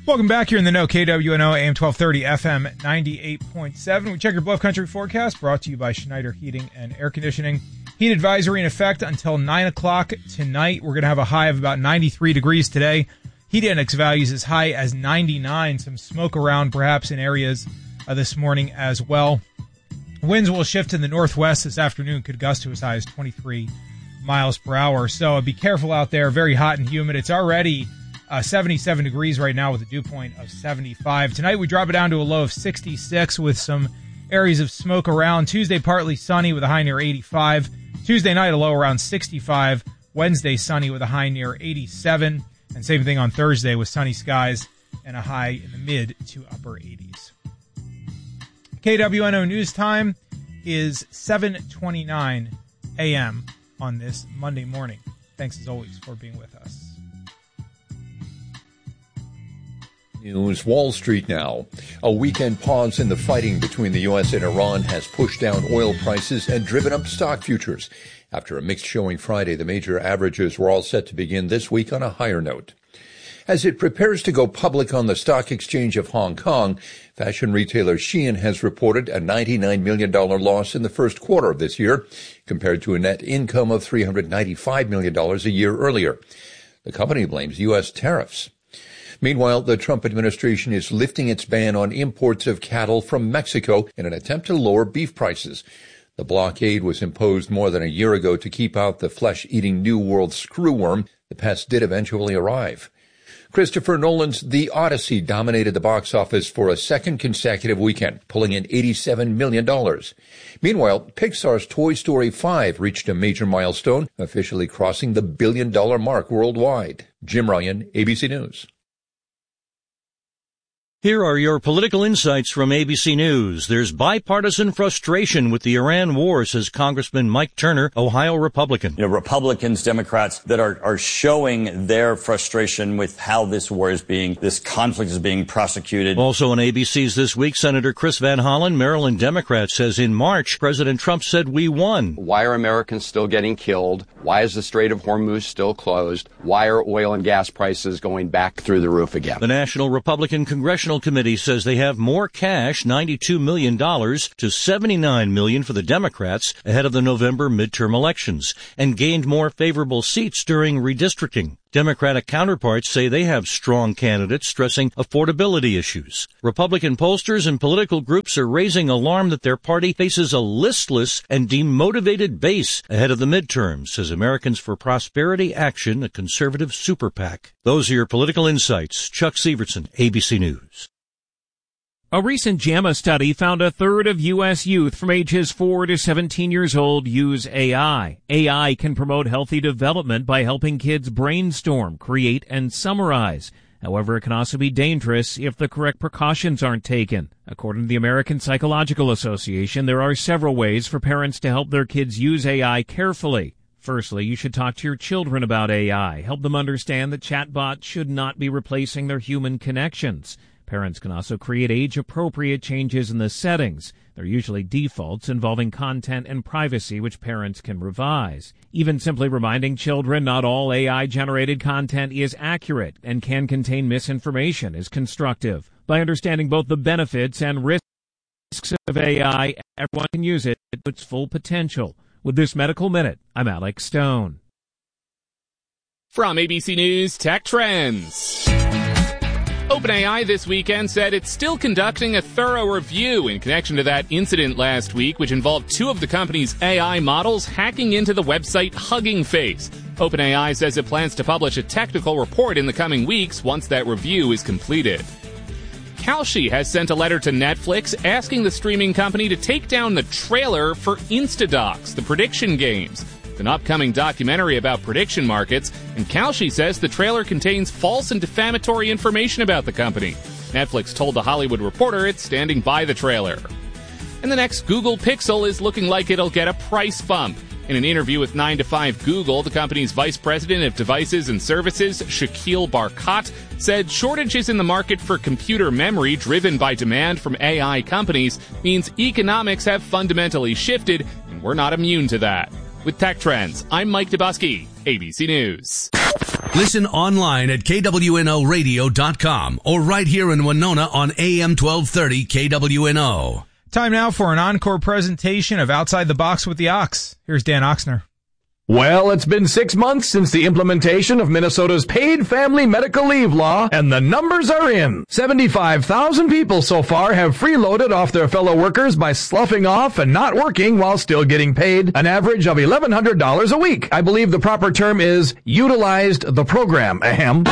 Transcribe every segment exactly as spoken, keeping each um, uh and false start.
Welcome back here in the know, K W N O, A M twelve thirty, F M ninety-eight point seven. We check your Bluff Country forecast, brought to you by Schneider Heating and Air Conditioning. Heat advisory in effect until nine o'clock tonight. We're going to have a high of about ninety-three degrees today. Heat index values as high as ninety-nine. Some smoke around perhaps in areas uh, this morning as well. Winds will shift to the northwest this afternoon, could gust to as high as twenty-three miles per hour. So be careful out there. Very hot and humid. It's already uh, seventy-seven degrees right now with a dew point of seventy-five. Tonight we drop it down to a low of sixty-six with some areas of smoke around. Tuesday partly sunny with a high near eighty-five. Tuesday night a low around sixty-five. Wednesday sunny with a high near eighty-seven. And same thing on Thursday with sunny skies and a high in the mid to upper eighties. K W N O News Time is seven twenty-nine a.m. on this Monday morning. Thanks as always for being with us. News Wall Street now. A weekend pause in the fighting between the U S and Iran has pushed down oil prices and driven up stock futures. After a mixed showing Friday, the major averages were all set to begin this week on a higher note. As it prepares to go public on the stock exchange of Hong Kong, fashion retailer Shein has reported a ninety-nine million dollars loss in the first quarter of this year, compared to a net income of three hundred ninety-five million dollars a year earlier. The company blames U S tariffs. Meanwhile, the Trump administration is lifting its ban on imports of cattle from Mexico in an attempt to lower beef prices. The blockade was imposed more than a year ago to keep out the flesh-eating New World screwworm. The pest did eventually arrive. Christopher Nolan's The Odyssey dominated the box office for a second consecutive weekend, pulling in eighty-seven million dollars. Meanwhile, Pixar's Toy Story five reached a major milestone, officially crossing the billion-dollar mark worldwide. Jim Ryan, A B C News. Here are your political insights from A B C News. There's bipartisan frustration with the Iran war, says Congressman Mike Turner, Ohio Republican. You know, Republicans, Democrats that are, are showing their frustration with how this war is being, this conflict is being prosecuted. Also on A B C's This Week, Senator Chris Van Hollen, Maryland Democrat, says in March, President Trump said we won. Why are Americans still getting killed? Why is the Strait of Hormuz still closed? Why are oil and gas prices going back through the roof again? The National Republican Congressional Committee says they have more cash, ninety-two million dollars to seventy-nine million dollars for the Democrats ahead of the November midterm elections, and gained more favorable seats during redistricting. Democratic counterparts say they have strong candidates stressing affordability issues. Republican pollsters and political groups are raising alarm that their party faces a listless and demotivated base ahead of the midterms, says Americans for Prosperity Action, a conservative super PAC. Those are your political insights. Chuck Severson, A B C News. A recent JAMA study found a third of U S youth from ages four to seventeen years old use A I. A I can promote healthy development by helping kids brainstorm, create, and summarize. However, it can also be dangerous if the correct precautions aren't taken. According to the American Psychological Association, there are several ways for parents to help their kids use A I carefully. Firstly, you should talk to your children about A I. Help them understand that chatbots should not be replacing their human connections. Parents can also create age-appropriate changes in the settings. They're usually defaults involving content and privacy, which parents can revise. Even simply reminding children not all A I-generated content is accurate and can contain misinformation is constructive. By understanding both the benefits and risks of A I, everyone can use it to its full potential. With this Medical Minute, I'm Alex Stone. From A B C News Tech Trends. OpenAI this weekend said it's still conducting a thorough review in connection to that incident last week, which involved two of the company's A I models hacking into the website Hugging Face. OpenAI says it plans to publish a technical report in the coming weeks once that review is completed. Kalshi has sent a letter to Netflix asking the streaming company to take down the trailer for Instadocs, the prediction games. It's an upcoming documentary about prediction markets, and Kalshi says the trailer contains false and defamatory information about the company. Netflix told The Hollywood Reporter it's standing by the trailer. And the next Google Pixel is looking like it'll get a price bump. In an interview with nine to five Google, the company's vice president of devices and services, Shakil Barkat, said shortages in the market for computer memory driven by demand from A I companies means economics have fundamentally shifted, and we're not immune to that. With Tech Trends, I'm Mike Dubusky, A B C News. Listen online at K W N O radio dot com or right here in Winona on A M twelve thirty K W N O. Time now for an encore presentation of Outside the Box with the Ox. Here's Dan Oxner. Well, it's been six months since the implementation of Minnesota's paid family medical leave law, and the numbers are in. seventy-five thousand people so far have freeloaded off their fellow workers by sloughing off and not working while still getting paid an average of eleven hundred dollars a week. I believe the proper term is utilized the program. Ahem.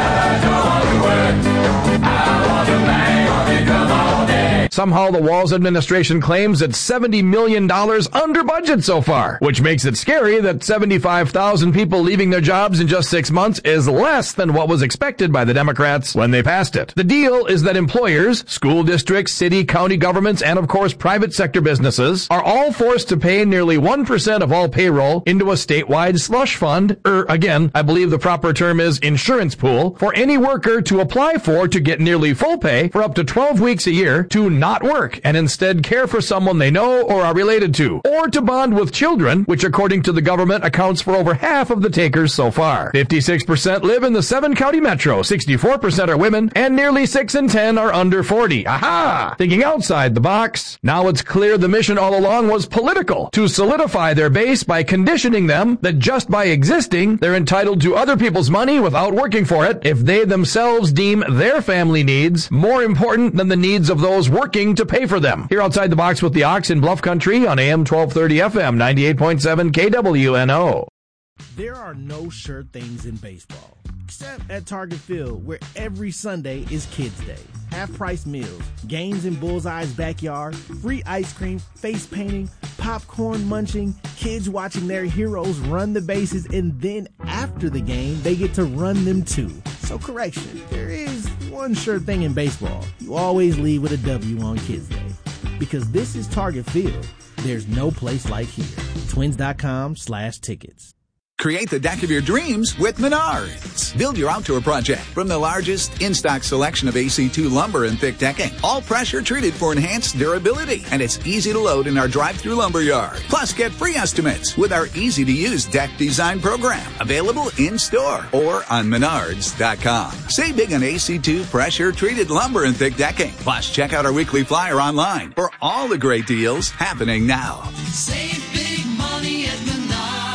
Somehow the Walz administration claims it's seventy million dollars under budget so far, which makes it scary that seventy-five thousand people leaving their jobs in just six months is less than what was expected by the Democrats when they passed it. The deal is that employers, school districts, city, county governments, and of course private sector businesses are all forced to pay nearly one percent of all payroll into a statewide slush fund, or again, I believe the proper term is insurance pool, for any worker to apply for to get nearly full pay for up to twelve weeks a year to not work and instead care for someone they know or are related to, or to bond with children, which according to the government accounts for over half of the takers so far. fifty-six percent live in the seven county metro, sixty-four percent are women, and nearly six in ten are under forty. Aha! Thinking outside the box. Now it's clear the mission all along was political, to solidify their base by conditioning them that just by existing, they're entitled to other people's money without working for it if they themselves deem their family needs more important than the needs of those working to pay for them. Here outside the box with the Ox in Bluff Country on A M twelve thirty F M ninety-eight point seven K W N O. There are no sure things in baseball, except at Target Field, where every Sunday is Kids Day. Half-price meals, games in Bullseye's backyard, free ice cream, face painting, popcorn munching, kids watching their heroes run the bases, and then after the game, they get to run them too. So correction, there is one sure thing in baseball. You always leave with a W on Kids Day. Because this is Target Field. There's no place like here. Twins.com slash tickets. Create the deck of your dreams with Menards. Build your outdoor project from the largest in-stock selection of A C two lumber and thick decking. All pressure treated for enhanced durability. And it's easy to load in our drive-through lumber yard. Plus, get free estimates with our easy-to-use deck design program. Available in-store or on Menards dot com. Save big on A C two pressure-treated lumber and thick decking. Plus, check out our weekly flyer online for all the great deals happening now. Save big money at Menards.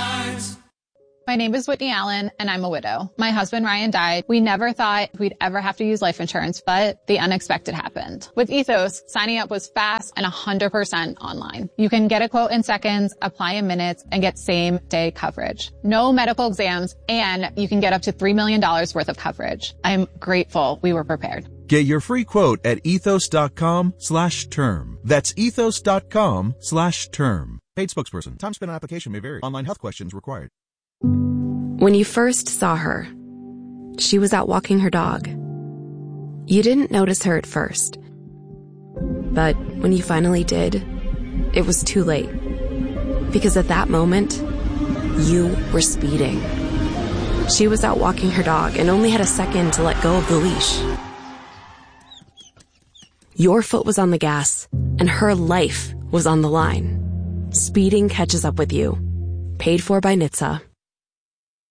My name is Whitney Allen, and I'm a widow. My husband, Ryan, died. We never thought we'd ever have to use life insurance, but the unexpected happened. With Ethos, signing up was fast and one hundred percent online. You can get a quote in seconds, apply in minutes, and get same-day coverage. No medical exams, and you can get up to three million dollars worth of coverage. I'm grateful we were prepared. Get your free quote at ethos.com slash term. That's ethos.com slash term. Paid spokesperson. Time spent on application may vary. Online health questions required. When you first saw her, she was out walking her dog. You didn't notice her at first. But when you finally did, it was too late. Because at that moment, you were speeding. She was out walking her dog and only had a second to let go of the leash. Your foot was on the gas, and her life was on the line. Speeding catches up with you. Paid for by N H T S A.